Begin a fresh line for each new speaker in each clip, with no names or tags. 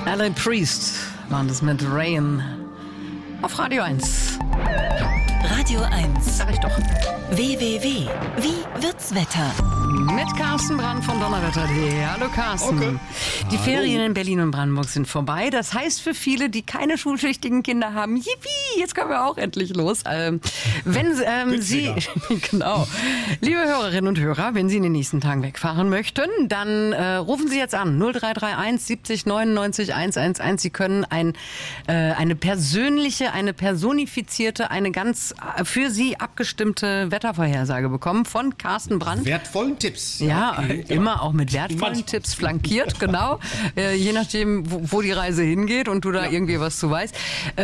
Alan Priest waren das mit Rain auf Radio 1.
Radio 1.
Sag ich doch.
www. Wie wird's Wetter?
Mit Carsten Brand von Donnerwetter.de. Hallo Carsten.
Okay.
Die Ferien in Berlin und Brandenburg sind vorbei. Das heißt für viele, die keine schulpflichtigen Kinder haben, yippie, jetzt können wir auch endlich los. Wenn Sie, genau, liebe Hörerinnen und Hörer, wenn Sie in den nächsten Tagen wegfahren möchten, dann rufen Sie jetzt an 0331 70 99 111. Sie können eine persönliche, eine personifizierte, eine ganz für Sie abgestimmte Wettervorhersage bekommen von Carsten Brand.
Wertvollen Tipps.
Ja,
okay,
immer auch mit wertvollen
Manchmal.
Tipps flankiert, genau. Je nachdem, wo die Reise hingeht und du da irgendwie was zu weißt.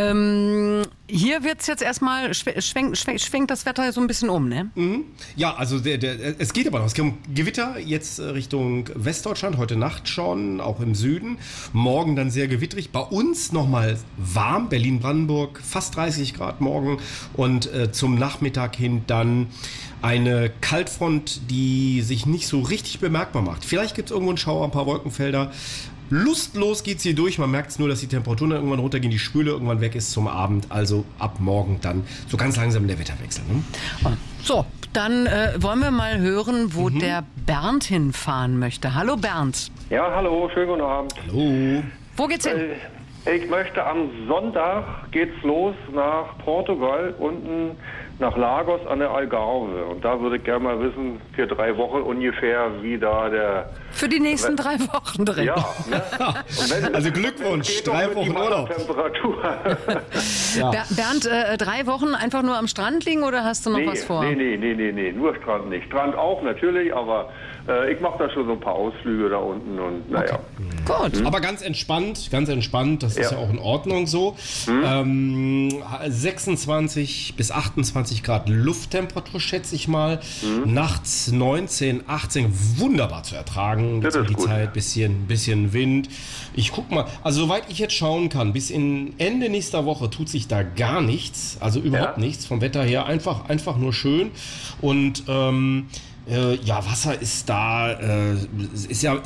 Hier wird's jetzt erstmal, schwenkt das Wetter so ein bisschen um, ne?
Ja, also es geht aber noch. Es kommt Gewitter jetzt Richtung Westdeutschland, heute Nacht schon, auch im Süden. Morgen dann sehr gewittrig. Bei uns nochmal warm, Berlin-Brandenburg, fast 30 Grad morgen. Und zum Nachmittag hin dann eine Kaltfront, die sich nicht so richtig bemerkbar macht. Vielleicht gibt es irgendwo einen Schauer, ein paar Wolkenfelder. Lustlos geht's hier durch. Man merkt es nur, dass die Temperaturen dann irgendwann runtergehen, die Spüle irgendwann weg ist zum Abend. Also ab morgen dann so ganz langsam der Wetterwechsel. Ne?
So, dann wollen wir mal hören, wo der Bernd hinfahren möchte. Hallo Bernd.
Ja, hallo, schönen guten Abend.
Hallo.
Wo geht's hin?
Ich möchte am Sonntag geht's los nach Portugal, unten nach Lagos an der Algarve. Und da würde ich gerne mal wissen, für 3 Wochen ungefähr, wie da der...
Für die nächsten 3 Wochen drin.
Ja, ne? Und
Also Glückwunsch, 3 Wochen Urlaub.
Temperatur.
Ja.
Bernd, 3 Wochen einfach nur am Strand liegen oder hast du noch was vor?
Nee, nur Strand nicht. Strand auch natürlich, aber ich mache da schon so ein paar Ausflüge da unten und naja.
Gut.
Aber ganz entspannt, das ist ja auch in Ordnung so. 26 bis 28 Grad Lufttemperatur, schätze ich mal. Nachts 19, 18, wunderbar zu ertragen.
Das
Jetzt um
ist
die
gut.
Zeit, bisschen Wind. Ich guck mal, also soweit ich jetzt schauen kann, bis in Ende nächster Woche tut sich da gar nichts, also überhaupt nichts vom Wetter her, einfach nur schön. Und Wasser ist da, ist ja